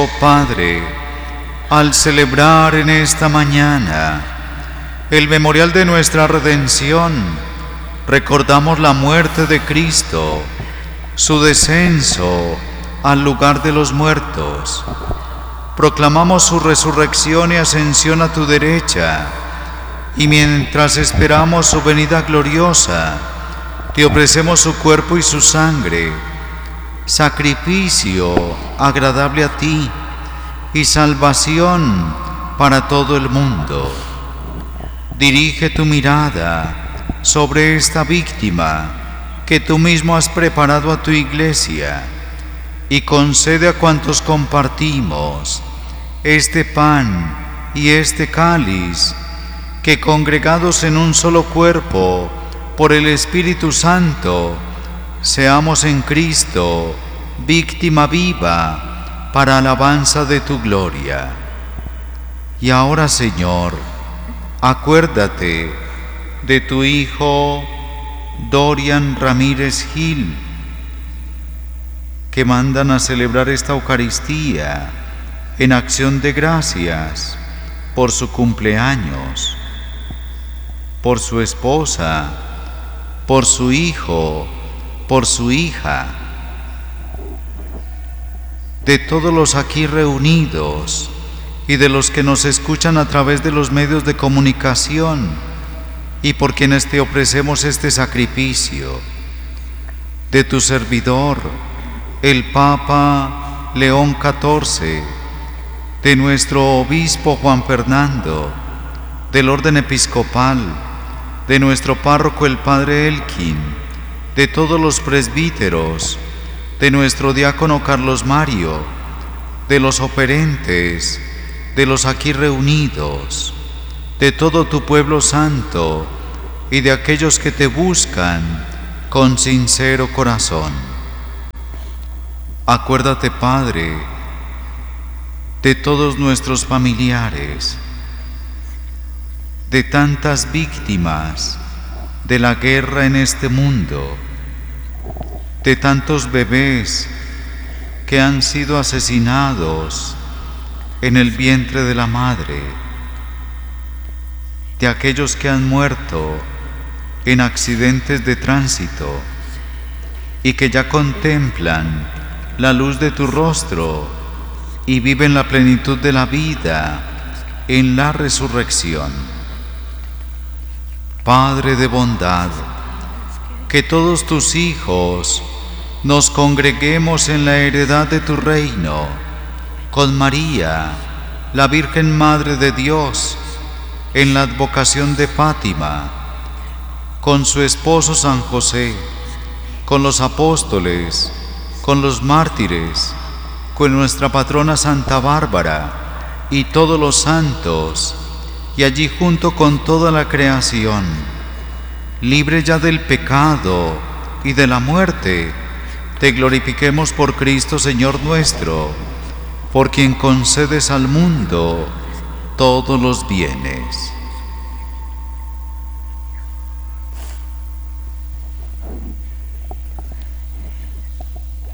Oh Padre, al celebrar en esta mañana el memorial de nuestra redención, recordamos la muerte de Cristo, su descenso al lugar de los muertos. Proclamamos su resurrección y ascensión a tu derecha, y mientras esperamos su venida gloriosa, te ofrecemos su cuerpo y su sangre, sacrificio agradable a ti y salvación para todo el mundo. Dirige tu mirada sobre esta víctima que tú mismo has preparado a tu iglesia y concede a cuantos compartimos este pan y este cáliz que, congregados en un solo cuerpo por el Espíritu Santo, seamos en Cristo víctima viva para alabanza de tu gloria. Y ahora, Señor, acuérdate de tu Hijo Dorian Ramírez Gil, que mandan a celebrar esta Eucaristía en acción de gracias por su cumpleaños, por su esposa, por su hijo, por su hija, de todos los aquí reunidos y de los que nos escuchan a través de los medios de comunicación y por quienes te ofrecemos este sacrificio, de tu servidor, el Papa León XIV, de nuestro obispo Juan Fernando, del orden episcopal, de nuestro párroco el Padre Elkin, de todos los presbíteros, de nuestro diácono Carlos Mario, de los oferentes, de los aquí reunidos, de todo tu pueblo santo y de aquellos que te buscan con sincero corazón. Acuérdate, Padre, de todos nuestros familiares, de tantas víctimas de la guerra en este mundo, de tantos bebés que han sido asesinados en el vientre de la madre, de aquellos que han muerto en accidentes de tránsito y que ya contemplan la luz de tu rostro y viven la plenitud de la vida en la resurrección. Padre de bondad, que todos tus hijos nos congreguemos en la heredad de tu reino, con María, la Virgen Madre de Dios, en la advocación de Fátima, con su esposo San José, con los apóstoles, con los mártires, con nuestra patrona Santa Bárbara y todos los santos, y allí junto con toda la creación, libre ya del pecado y de la muerte, te glorifiquemos por Cristo Señor nuestro, por quien concedes al mundo todos los bienes.